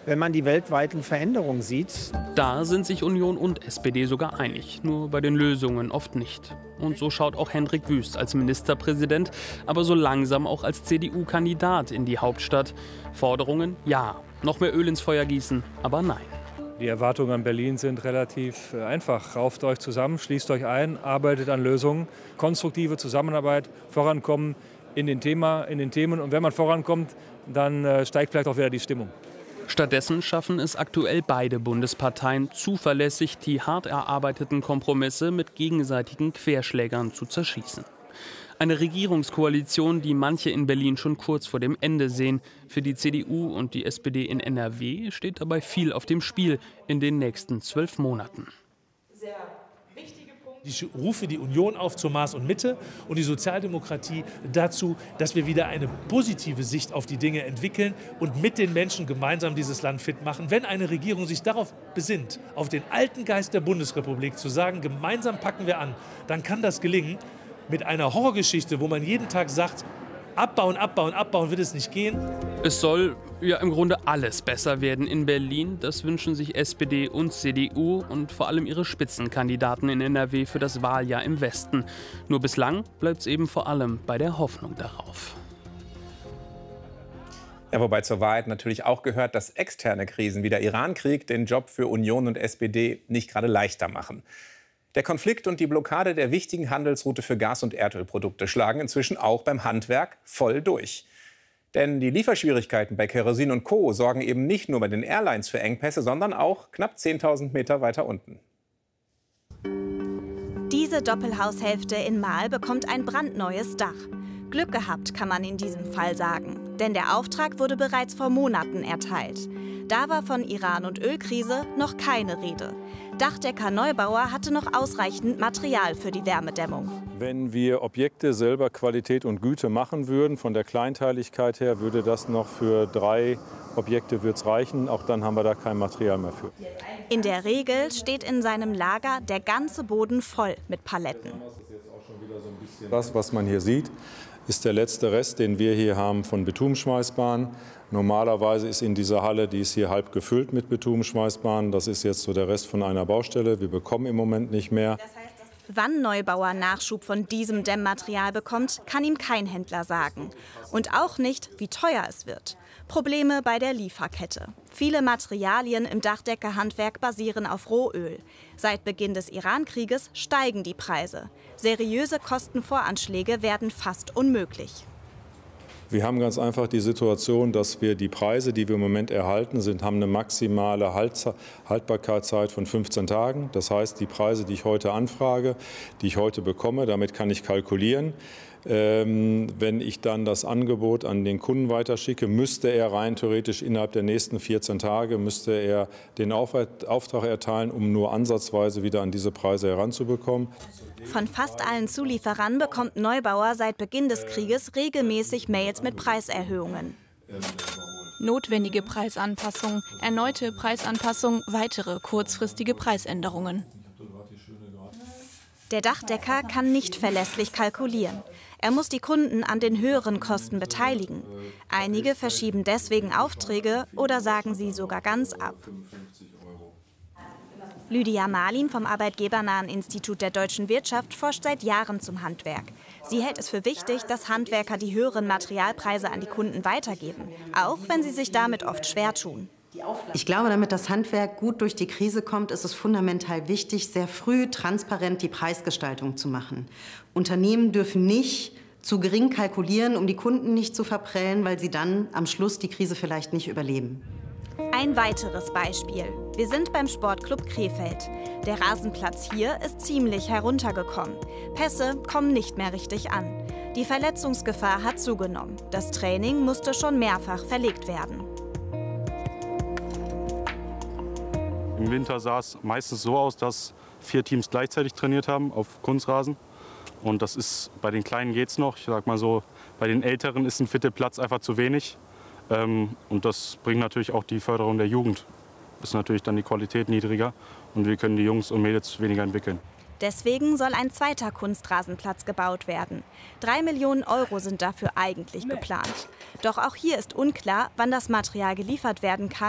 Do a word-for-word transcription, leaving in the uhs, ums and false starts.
wenn man die weltweiten Veränderungen sieht. Da sind sich Union und S P D sogar einig, nur bei den Lösungen oft nicht. Und so schaut auch Hendrik Wüst als Ministerpräsident, aber so langsam auch als C D U-Kandidat in die Hauptstadt. Forderungen? Ja. Noch mehr Öl ins Feuer gießen? Aber nein. Die Erwartungen an Berlin sind relativ einfach. Rauft euch zusammen, schließt euch ein, arbeitet an Lösungen, konstruktive Zusammenarbeit, vorankommen in den, Thema, in den Themen. Und wenn man vorankommt, dann äh, steigt vielleicht auch wieder die Stimmung. Stattdessen schaffen es aktuell beide Bundesparteien zuverlässig, die hart erarbeiteten Kompromisse mit gegenseitigen Querschlägern zu zerschießen. Eine Regierungskoalition, die manche in Berlin schon kurz vor dem Ende sehen. Für die C D U und die S P D in N R W steht dabei viel auf dem Spiel in den nächsten zwölf Monaten. Ich rufe die Union auf zur Maß und Mitte und die Sozialdemokratie dazu, dass wir wieder eine positive Sicht auf die Dinge entwickeln und mit den Menschen gemeinsam dieses Land fit machen. Wenn eine Regierung sich darauf besinnt, auf den alten Geist der Bundesrepublik zu sagen, gemeinsam packen wir an, dann kann das gelingen. Mit einer Horrorgeschichte, wo man jeden Tag sagt, abbauen, abbauen, abbauen, wird es nicht gehen. Es soll ja im Grunde alles besser werden in Berlin. Das wünschen sich S P D und C D U und vor allem ihre Spitzenkandidaten in N R W für das Wahljahr im Westen. Nur bislang bleibt es eben vor allem bei der Hoffnung darauf. Ja, wobei zur Wahrheit natürlich auch gehört, dass externe Krisen wie der Irankrieg den Job für Union und S P D nicht gerade leichter machen. Der Konflikt und die Blockade der wichtigen Handelsroute für Gas- und Erdölprodukte schlagen inzwischen auch beim Handwerk voll durch. Denn die Lieferschwierigkeiten bei Kerosin und Co. sorgen eben nicht nur bei den Airlines für Engpässe, sondern auch knapp zehntausend Meter weiter unten. Diese Doppelhaushälfte in Marl bekommt ein brandneues Dach. Glück gehabt, kann man in diesem Fall sagen. Denn der Auftrag wurde bereits vor Monaten erteilt. Da war von Iran- und Ölkrise noch keine Rede. Dachdecker Neubauer hatte noch ausreichend Material für die Wärmedämmung. Wenn wir Objekte selber Qualität und Güte machen würden, von der Kleinteiligkeit her, würde das noch für drei Objekte wird's reichen. Auch dann haben wir da kein Material mehr für. In der Regel steht in seinem Lager der ganze Boden voll mit Paletten. Das, was man hier sieht, ist der letzte Rest, den wir hier haben von Bitumenschweißbahn. Normalerweise ist in dieser Halle, die ist hier halb gefüllt mit Bitumenschweißbahn. Das ist jetzt so der Rest von einer Baustelle. Wir bekommen im Moment nicht mehr. Wann Neubauer Nachschub von diesem Dämmmaterial bekommt, kann ihm kein Händler sagen. Und auch nicht, wie teuer es wird. Probleme bei der Lieferkette. Viele Materialien im Dachdeckerhandwerk basieren auf Rohöl. Seit Beginn des Irankrieges steigen die Preise. Seriöse Kostenvoranschläge werden fast unmöglich. Wir haben ganz einfach die Situation, dass wir die Preise, die wir im Moment erhalten, sind, haben eine maximale Haltbarkeitszeit von fünfzehn Tagen. Das heißt, die Preise, die ich heute anfrage, die ich heute bekomme, damit kann ich kalkulieren. Ähm, wenn ich dann das Angebot an den Kunden weiterschicke, müsste er rein theoretisch innerhalb der nächsten vierzehn Tage müsste er den Auftrag erteilen, um nur ansatzweise wieder an diese Preise heranzubekommen. Von fast allen Zulieferern bekommt Neubauer seit Beginn des Krieges regelmäßig Mails mit Preiserhöhungen. Notwendige Preisanpassungen, erneute Preisanpassungen, weitere kurzfristige Preisänderungen. Der Dachdecker kann nicht verlässlich kalkulieren. Er muss die Kunden an den höheren Kosten beteiligen. Einige verschieben deswegen Aufträge oder sagen sie sogar ganz ab. Lydia Marlin vom Arbeitgebernahen Institut der deutschen Wirtschaft forscht seit Jahren zum Handwerk. Sie hält es für wichtig, dass Handwerker die höheren Materialpreise an die Kunden weitergeben, auch wenn sie sich damit oft schwer tun. Ich glaube, damit das Handwerk gut durch die Krise kommt, ist es fundamental wichtig, sehr früh transparent die Preisgestaltung zu machen. Unternehmen dürfen nicht zu gering kalkulieren, um die Kunden nicht zu verprellen, weil sie dann am Schluss die Krise vielleicht nicht überleben. Ein weiteres Beispiel. Wir sind beim Sportclub Krefeld. Der Rasenplatz hier ist ziemlich heruntergekommen. Pässe kommen nicht mehr richtig an. Die Verletzungsgefahr hat zugenommen. Das Training musste schon mehrfach verlegt werden. Im Winter sah es meistens so aus, dass vier Teams gleichzeitig trainiert haben auf Kunstrasen. Und das ist, bei den Kleinen geht es noch. Ich sag mal so, bei den Älteren ist ein vierter Platz einfach zu wenig. Ähm, und das bringt natürlich auch die Förderung der Jugend. Ist natürlich dann die Qualität niedriger und wir können die Jungs und Mädels weniger entwickeln. Deswegen soll ein zweiter Kunstrasenplatz gebaut werden. Drei Millionen Euro sind dafür eigentlich geplant. Doch auch hier ist unklar, wann das Material geliefert werden kann